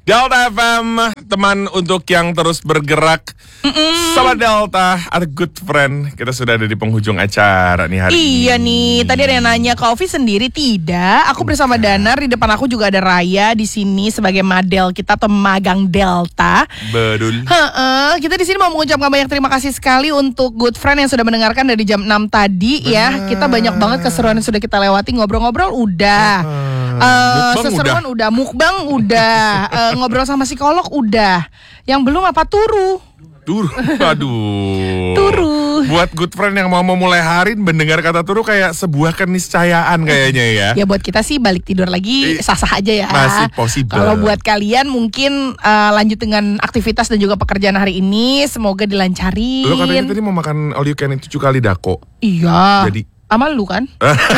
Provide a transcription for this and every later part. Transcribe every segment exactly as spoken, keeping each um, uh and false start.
Delta F M, teman untuk yang terus bergerak. Mm-mm. Sama Delta, ada good friend. Kita sudah ada di penghujung acara nih hari ini. Iya nih, tadi ada yang nanya, Kak Ovi sendiri tidak. Aku bersama Danar, di depan aku juga ada Raya di sini sebagai model kita atau magang Delta. Betul. Heeh, kita di sini mau mengucapkan banyak terima kasih sekali untuk good friend yang sudah mendengarkan dari jam enam tadi. Bener. Ya. Kita banyak banget keseruan yang sudah kita lewati, ngobrol-ngobrol udah. Uh, seseruan udah, udah. Mukbang udah, uh, ngobrol sama psikolog udah. Yang belum apa turu? Turu, aduh. Turu. Buat good friend yang mau memulai hari mendengar kata turu kayak sebuah keniscayaan kayaknya ya. Ya buat kita sih balik tidur lagi sah-sah aja ya. Masih possible. Kalau buat kalian mungkin uh, lanjut dengan aktivitas dan juga pekerjaan hari ini, semoga dilancarin. Lo katanya tadi mau makan all you can eat tujuh kali dako. Iya. Jadi amal lu kan?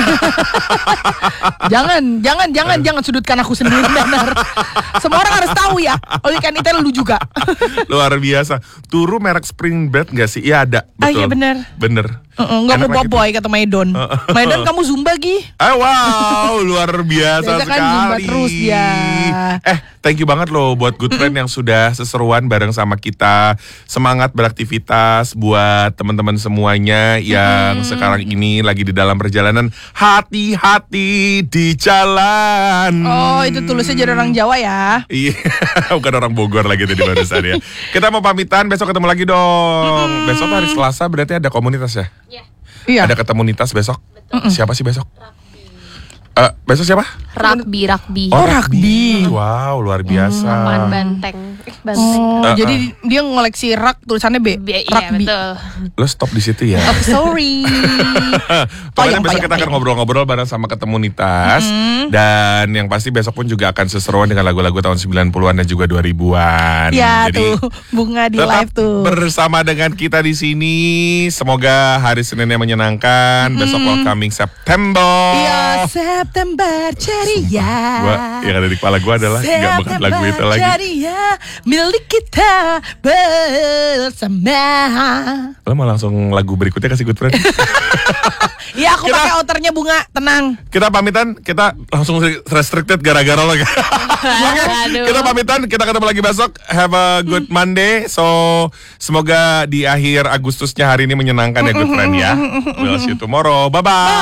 Jangan, jangan, jangan, jangan sudutkan aku sendiri, Danar. Semua orang harus tahu ya. Oleh kan itu lu juga. Luar biasa. Turu merek Spring Bed nggak sih? Iya ada. Betul. Ah iya benar. Bener. Uh-uh, nggak mau boboy kata Maidon. Maidon kamu zumba Gi? Ah wow, luar biasa sekali. Kan zumba terus ya. Eh, thank you banget loh buat good friend yang sudah seseruan bareng sama kita. Semangat beraktivitas buat teman-teman semuanya yang mm. sekarang ini lagi di dalam perjalanan. Hati-hati di jalan. Oh, itu tulisnya jadi orang Jawa ya? Iya, bukan orang Bogor lagi tadi barusan ya. Kita mau pamitan, besok ketemu lagi dong. Mm. Besok hari Selasa berarti ada komunitas ya? Iya. Iya. Ada komunitas besok. Betul. Siapa sih besok? Uh, besok siapa? Rugby, rugby. Oh, rugby. Wow, luar biasa. Lapangan banteng. Eh, banteng. Oh, Uh, jadi uh. dia ngoleksi rak tulisannya B. Iya, Rugby. betul. Lo stop di situ ya. Oh, sorry. Pokoknya Payang, besok payang, kita akan payang. ngobrol-ngobrol bareng sama komunitas. Mm-hmm. Dan yang pasti besok pun juga akan seseruan dengan lagu-lagu tahun sembilan puluhan dan juga dua ribuan. Ya Jadi, tuh, bunga di tetap live tuh. bersama dengan kita di sini. Semoga hari Seninnya menyenangkan. Mm-hmm. Besok welcoming September. Iya, September ceria. Gua, yang ada di kepala gue adalah nggak bukan lagu itu lagi. Ceria milik kita bersama. Lo mau langsung lagu berikutnya kasih good friend? Iya, aku Kita- pakai outernya bunga, tenang. Kita pamitan, kita langsung restricted gara-gara lo. Oke, Aduh. kita pamitan, kita ketemu lagi besok. Have a good Monday. So, semoga di akhir Agustusnya hari ini menyenangkan ya good friend ya. We'll see you tomorrow. Bye-bye.